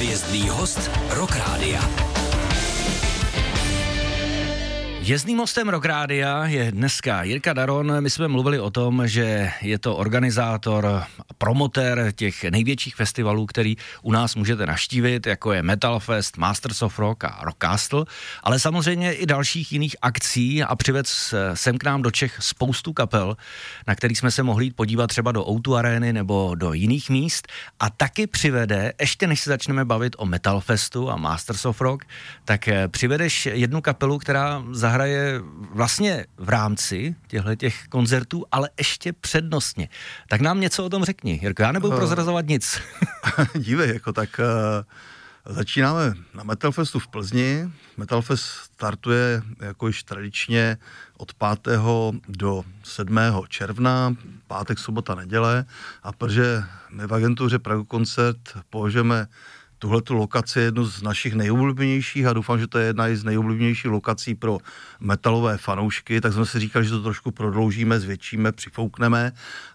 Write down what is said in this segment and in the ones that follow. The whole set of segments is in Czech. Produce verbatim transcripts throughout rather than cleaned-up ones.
Hvězdný host Rock Rádia. Jezdným hostem Rock Rádia je dneska Jirka Daron. My jsme mluvili o tom, že je to organizátor, promotér těch největších festivalů, který u nás můžete navštívit, jako je Metal Fest, Masters of Rock a Rockcastle, ale samozřejmě i dalších jiných akcí a přivez sem k nám do Čech spoustu kapel, na kterých jsme se mohli jít podívat třeba do ó dva Areny nebo do jiných míst, a taky přivede, ještě než se začneme bavit o Metal Festu a Masters of Rock, tak přivedeš jednu kapelu, která hraje vlastně v rámci těchto koncertů, ale ještě přednostně. Tak nám něco o tom řekni, Jirko, já nebudu prozrazovat nic. Dívej, jako tak uh, začínáme na Metal Festu v Plzni. Metal Fest startuje jako již tradičně od pátého do sedmého června, pátek, sobota, neděle, a protože my v agentuře Prague Koncert považujeme tuhletu lokaci jednu z našich nejoblíbenějších a doufám, že to je jedna z nejoblíbenějších lokací pro metalové fanoušky, tak jsme si říkali, že to trošku prodloužíme, zvětšíme, přifoukneme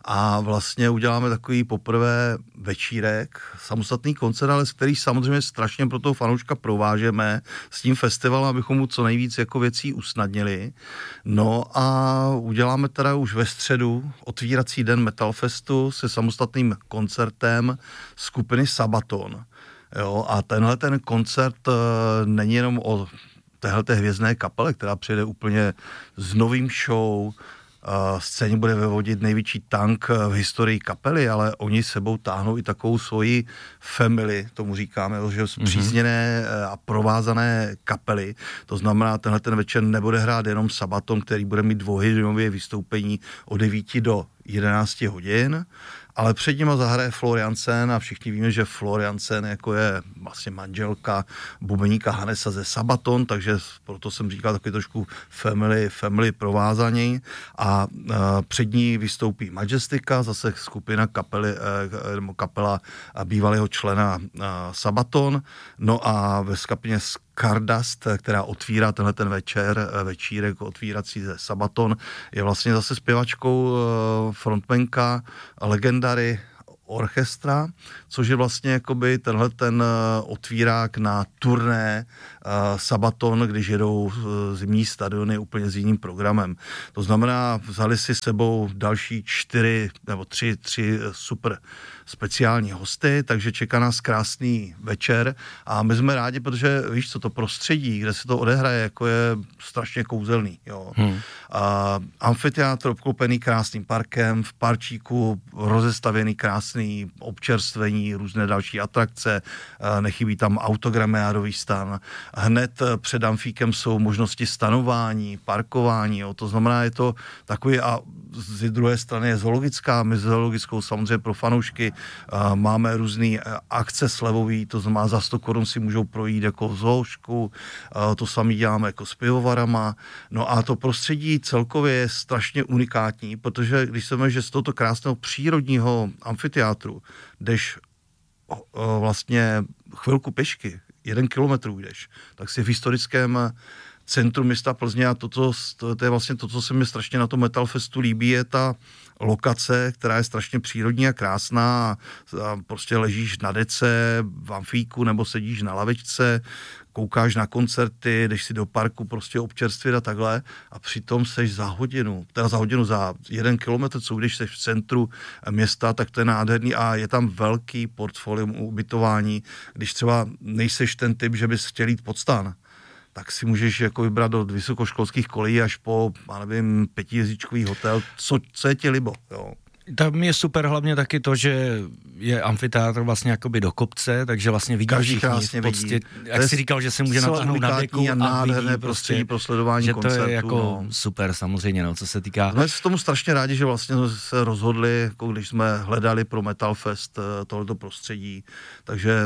a vlastně uděláme takový poprvé večírek, samostatný koncert, ale z který samozřejmě strašně pro toho fanouška provážeme s tím festivalem, abychom mu co nejvíc jako věcí usnadnili. No a uděláme teda už ve středu otvírací den Metal Festu se samostatným koncertem skupiny Sabaton. Jo, a tenhle ten koncert uh, není jenom o téhleté hvězdné kapele, která přijde úplně s novým show, uh, scéně bude vyvodit největší tank v historii kapely, ale oni sebou táhnou i takovou svoji family, tomu říkáme, že zpřízněné a provázané kapely. To znamená, tenhle ten večer nebude hrát jenom Sabaton, který bude mít dvouhodinové vystoupení od devíti do jedenácti hodin, ale před nima zahraje Florian Sen a všichni víme, že Florian Sen jako je vlastně manželka bubeníka Hannesa ze Sabaton, takže proto jsem říkal takový trošku family, family provázaní a, a před ní vystoupí Majestika, zase skupina kapely, nebo kapela bývalého člena Sabaton, no a ve skupině Stardust, která otvírá tenhle ten večer, večírek otvírací ze Sabaton, je vlastně zase zpěvačkou frontmanka Legendary orchestra, což je vlastně jakoby tenhle ten otvírák na turné uh, Sabaton, když jedou uh, zimní stadiony úplně s jiným programem. To znamená, vzali si sebou další čtyři nebo tři, tři super speciální hosty, takže čeká nás krásný večer a my jsme rádi, protože víš co, to prostředí, kde se to odehraje, jako je strašně kouzelný. Jo. Hmm. Uh, amfiteátr obklopený krásným parkem, v parčíku rozestavěný krásný občerstvení, různé další atrakce, uh, nechybí tam autogramiádový stan. Hned před amfíkem jsou možnosti stanování, parkování, jo. To znamená, je to takový, a z druhé strany je zoologická, my zoologickou samozřejmě pro fanoušky uh, máme různý uh, akce slevový, to znamená za sto korun si můžou projít jako v zooložku, uh, to samý děláme jako s pivovarama, no a to prostředí celkově je strašně unikátní, protože když se že z tohoto krásného přírodního amfiteátru jdeš uh, vlastně chvilku pěšky, jeden kilometr jdeš, tak si v historickém centru města Plzně, a to, to, to je vlastně to, co se mi strašně na tom Metal Festu líbí, je ta lokace, která je strašně přírodní a krásná, a prostě ležíš na dece v amfíku nebo sedíš na lavičce, koukáš na koncerty, jdeš si do parku prostě občerstvit a takhle, a přitom seš za hodinu, teda za hodinu, za jeden kilometr, co když seš v centru města, tak to je nádherný a je tam velký portfolium ubytování, když třeba nejseš ten typ, že bys chtěl jít pod stan, tak si můžeš jako vybrat od vysokoškolských kolejí až po, já nevím, pětihvězdičkový hotel, co, co je ti libo, jo. Tam je super hlavně taky to, že je amfiteátr vlastně jakoby do kopce, takže vlastně vidíš všichni v podstatě, jak jsi říkal, že se může natáhnout na deku a nádherné prostředí pro sledování že koncertů. To je jako no. super samozřejmě, no, co se týká. No, jsme tomu strašně rádi, že vlastně se rozhodli, jako když jsme hledali pro Metal Fest tohleto prostředí, takže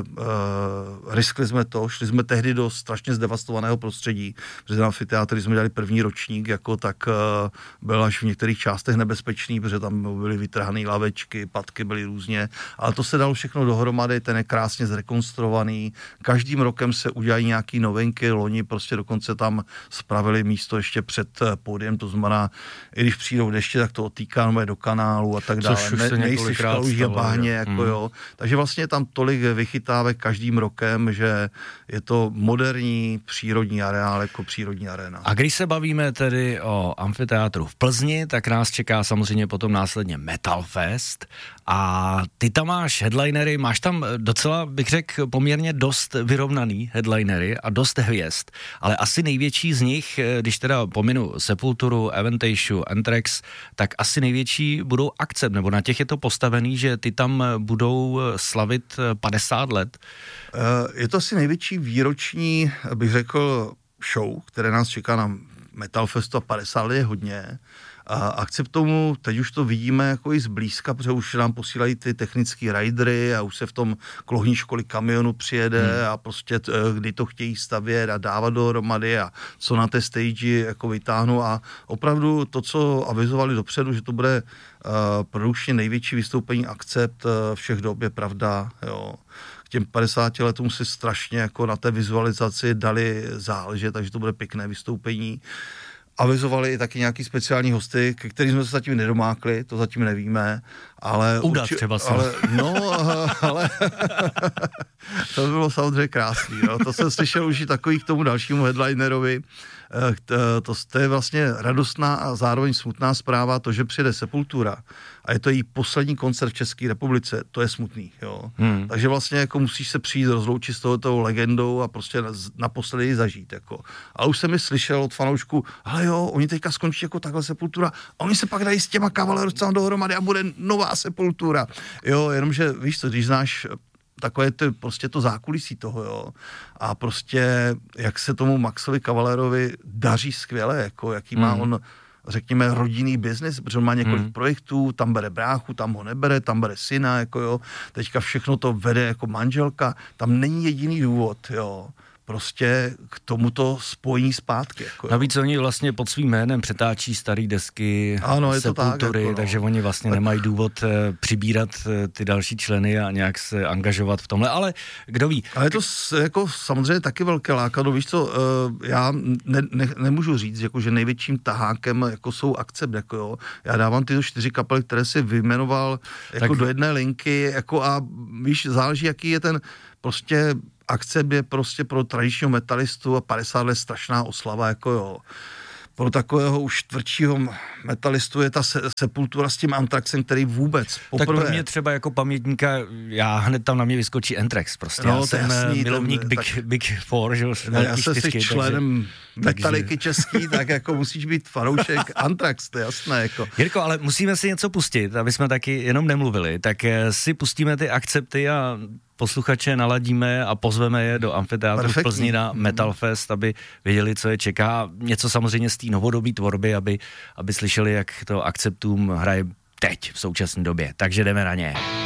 uh, riskli jsme to, šli jsme tehdy do strašně zdevastovaného prostředí, protože na amfiteátr, když jsme dělali první ročník, jako tak uh, byl až v některých částech nebezpečný, protože tam byly vytrhané lavečky, patky byly různě, ale to se dalo všechno dohromady, ten je krásně zrekonstruovaný. Každým rokem se udělají nějaký novinky, loni prostě dokonce tam spravili místo ještě před pódiem, to znamená, i když přijdou deště, tak to otýká do kanálu a tak dále. Což už se ne, několikrát nejsi a bahně, jako mm. jo. Takže vlastně je tam tolik vychytávek každým rokem, že je to moderní přírodní areál jako přírodní aréna. A když se bavíme tedy o amfiteátru v Plzni, tak nás čeká samozřejmě potom následně Metal Fest a ty tam máš headlinery, máš tam docela, bych řekl, poměrně dost vyrovnaný headlinery a dost hvězd, ale asi největší z nich, když teda pominu Sepulturu, Avantasia, Anthrax, tak asi největší budou Accept, nebo na těch je to postavený, že ty tam budou slavit padesát let. Je to asi největší výroční, bych řekl, show, které nás čeká na Metal Festu a padesát let je hodně. A Accept tomu, teď už to vidíme jako i zblízka, protože už nám posílají ty technický ridery a už se v tom klohní školy kamionu přijede hmm. a prostě t, kdy to chtějí stavět a dávat dohromady a co na té stage jako vytáhnou a opravdu to, co avizovali dopředu, že to bude uh, produkčně největší vystoupení Accept uh, všech dob, je pravda, jo. K těm padesáti letům si strašně jako na té vizualizaci dali záležet, takže to bude pěkné vystoupení. Avizovali i taky nějaký speciální hosty, ke kterým jsme se zatím nedomákli, to zatím nevíme, ale... Udat urči- třeba ale, no, ale to by bylo samozřejmě krásný, no. To jsem slyšel už i takový k tomu dalšímu headlinerovi. To, to je vlastně radostná a zároveň smutná zpráva, to, že přijede Sepultura a je to její poslední koncert v České republice, to je smutný, jo. Hmm. Takže vlastně jako musíš se přijít rozloučit s touto legendou a prostě naposledy ji zažít, jako. A už jsem mi slyšel od fanoušku, hele jo, oni teďka skončí jako takhle Sepultura a oni se pak dají s těma Cavalerosama dohromady a bude nová Sepultura, jo, jenomže víš co, když znáš takové to, prostě to zákulisí toho, jo. A prostě, jak se tomu Maxovi Cavalerovi daří skvěle, jako jaký má mm. on, řekněme, rodinný biznis, protože on má několik mm. projektů, tam bere bráchu, tam ho nebere, tam bere syna, jako jo. Teďka všechno to vede jako manželka, tam není jediný důvod, jo. Prostě k tomuto spojení zpátky. Jako, navíc oni vlastně pod svým jménem přetáčí starý desky ano, je Sepultury, to tak, jako, no. takže oni vlastně tak nemají důvod e, přibírat e, ty další členy a nějak se angažovat v tomhle, ale kdo ví. Ale je to s, jako samozřejmě taky velké lákadlo, víš co, e, já ne, ne, nemůžu říct, jako, že největším tahákem jako jsou Accept, jako jo. Já dávám tyto čtyři kapely, které si vyjmenoval jako tak do jedné linky, jako a víš, záleží, jaký je ten prostě Accept je prostě pro tradičního metalistu a padesát let strašná oslava, jako jo. Pro takového už tvrdšího metalistu je ta se, Sepultura s tím Anthraxem, který vůbec poprvé... Tak pro mě třeba jako pamětníka, já hned tam na mě vyskočí Anthrax prostě. No, já jsem jasný, milovník ten, Big, tak, Big Four, že jo? Já jsem si členem Metaliky český, tak jako musíš být fanoušek Anthrax, to je jasné. Jako. Jirko, ale musíme si něco pustit, aby jsme taky jenom nemluvili, tak si pustíme ty Accepty a posluchače naladíme a pozveme je do amfiteátru v Plzni na Metal Fest, aby věděli, co je čeká. Něco samozřejmě z té novodobí tvorby, aby, aby slyšeli, jak to Acceptum hraje teď v současné době. Takže jdeme na ně.